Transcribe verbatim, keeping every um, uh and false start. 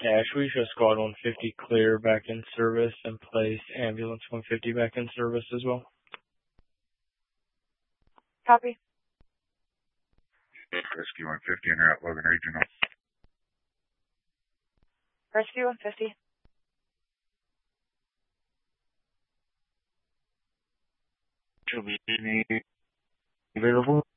Cash, we show squad one fifty clear back in service and place ambulance one fifty back in service as well. Copy. Rescue one fifty en route, Logan Regional. Rescue one fifty. Should be available.